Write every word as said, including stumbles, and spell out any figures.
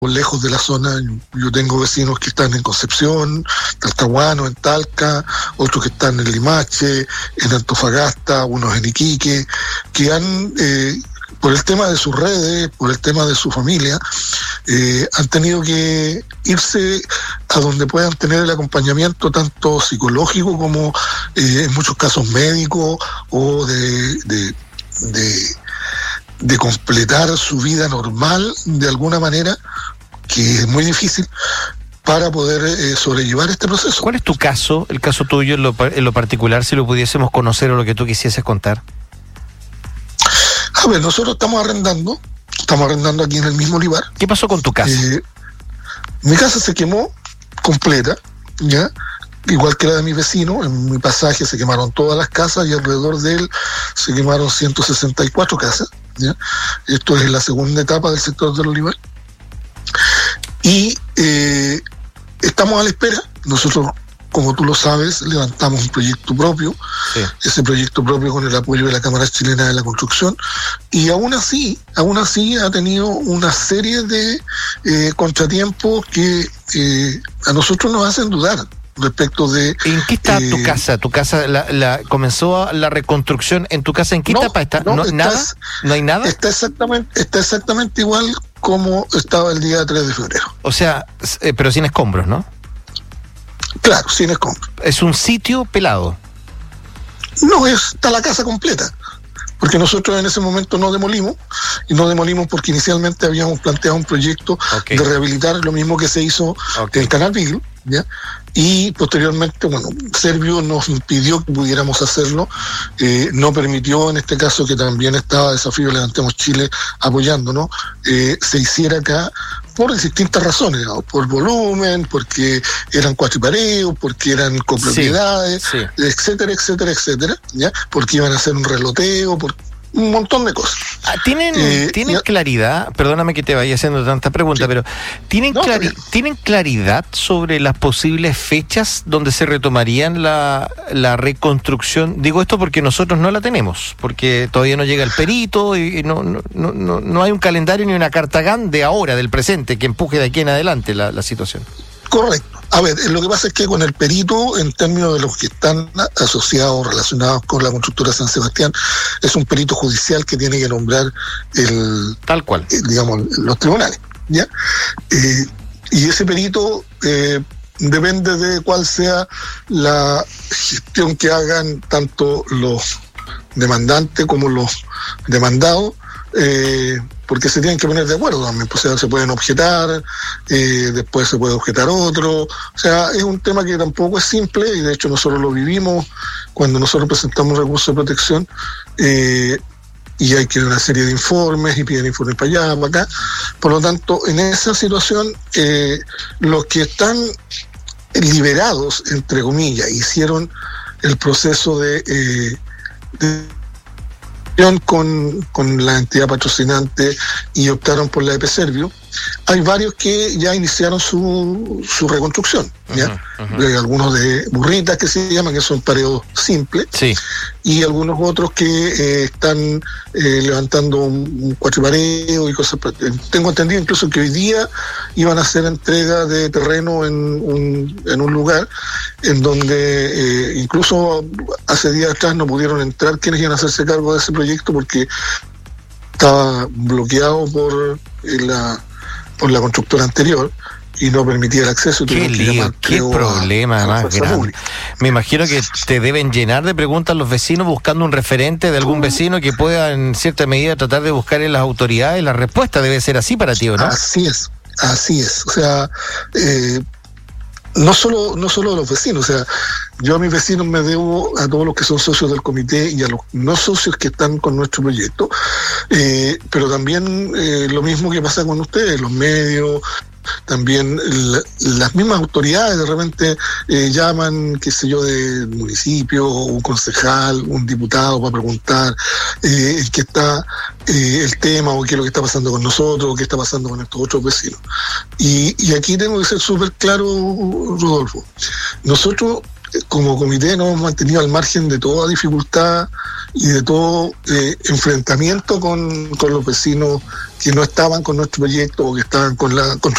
lejos de la zona. Yo tengo vecinos que están en Concepción, Talcahuano, en Talca, otros que están en Limache, en Antofagasta, unos en Iquique, que han, eh, por el tema de sus redes, por el tema de su familia, eh, han tenido que irse a donde puedan tener el acompañamiento tanto psicológico como eh, en muchos casos médico o de, de, de, de completar su vida normal de alguna manera, que es muy difícil, para poder eh, sobrellevar este proceso. ¿Cuál es tu caso, el caso tuyo en lo, en lo particular, si lo pudiésemos conocer o lo que tú quisieses contar? A ver, nosotros estamos arrendando, estamos arrendando aquí en el mismo Olivar. ¿Qué pasó con tu casa? Eh, mi casa se quemó completa, ¿ya? Igual que la de mi vecino. En mi pasaje se quemaron todas las casas y alrededor de él se quemaron ciento sesenta y cuatro casas, ¿ya? Esto es la segunda etapa del sector del Olivar. Y eh, estamos a la espera. Nosotros, como tú lo sabes, levantamos un proyecto propio, sí. Ese proyecto propio con el apoyo de la Cámara Chilena de la Construcción, y aún así, aún así ha tenido una serie de eh, contratiempos que eh, a nosotros nos hacen dudar respecto de... ¿En qué está eh, tu casa? ¿Tu casa la, la comenzó la reconstrucción en tu casa? ¿En qué no, etapa está? No, ¿No, estás, ¿Nada? ¿No hay nada? Está exactamente, está exactamente igual como estaba el día tres de febrero. O sea, eh, pero sin escombros, ¿no? Claro, sin escombros. ¿Es un sitio pelado? No, es, está la casa completa. Porque nosotros en ese momento no demolimos, y no demolimos porque inicialmente habíamos planteado un proyecto okay. de rehabilitar lo mismo que se hizo okay. en Canal Beagle, ¿ya? Y posteriormente, bueno, Servio nos impidió que pudiéramos hacerlo, eh, no permitió en este caso, que también estaba Desafío Levantemos Chile apoyándonos, eh, se hiciera acá por distintas razones, ¿no? Por volumen, porque eran cuatripareos, porque eran copropiedades, sí, sí. etcétera, etcétera, etcétera, ¿ya? Porque iban a hacer un reloteo, por un montón de cosas. Ah, ¿Tienen, eh, ¿tienen ya... claridad? Perdóname que te vaya haciendo tanta pregunta, sí. pero ¿tienen, no, clari- ¿tienen claridad sobre las posibles fechas donde se retomarían la, la reconstrucción? Digo esto porque nosotros no la tenemos, porque todavía no llega el perito y no, no, no, no, no hay un calendario ni una carta GAN de ahora, del presente, que empuje de aquí en adelante la, la situación. Correcto. A ver, lo que pasa es que con el perito, en términos de los que están asociados, relacionados con la constructora San Sebastián, es un perito judicial que tiene que nombrar el... Tal cual. Eh, digamos, los tribunales, ¿ya? Eh, y ese perito eh, depende de cuál sea la gestión que hagan tanto los demandantes como los demandados, eh, porque se tienen que poner de acuerdo también, pues, o sea, se pueden objetar, eh, después se puede objetar otro, o sea, es un tema que tampoco es simple, y de hecho nosotros lo vivimos cuando nosotros presentamos recursos de protección, eh, y hay que ir a una serie de informes, y piden informes para allá, para acá. Por lo tanto, en esa situación, eh, los que están liberados, entre comillas, hicieron el proceso de... Eh, de Con, con la entidad patrocinante y optaron por la E P Servio. Hay varios que ya iniciaron su, su reconstrucción, ¿ya? Uh-huh, uh-huh. Hay algunos de burritas que se llaman, que son pareos simples, sí. y algunos otros que eh, están eh, levantando un, un cuatripareo y cosas. Tengo entendido incluso que hoy día iban a hacer entrega de terreno en un, en un lugar en donde eh, incluso hace días atrás no pudieron entrar quienes iban a hacerse cargo de ese proyecto porque estaba bloqueado por la por la constructora anterior y no permitía el acceso. Qué lío, llamar, qué problema más grande. Pública. Me imagino que te deben llenar de preguntas los vecinos buscando un referente de algún vecino que pueda en cierta medida tratar de buscar en las autoridades. La respuesta debe ser así para ti, ¿o no? Así es, así es. O sea, eh, no solo no solo a los vecinos, o sea, yo a mis vecinos me debo a todos los que son socios del comité y a los no socios que están con nuestro proyecto, eh, pero también eh, lo mismo que pasa con ustedes, los medios, también la, las mismas autoridades de repente eh, llaman, qué sé yo, del municipio, un concejal, un diputado para preguntar eh, qué está eh, el tema o qué es lo que está pasando con nosotros o qué está pasando con estos otros vecinos. Y, y aquí tengo que ser súper claro, Rodolfo. Nosotros como comité nos hemos mantenido al margen de toda dificultad y de todo eh, enfrentamiento con, con los vecinos que no estaban con nuestro proyecto o que estaban con la construcción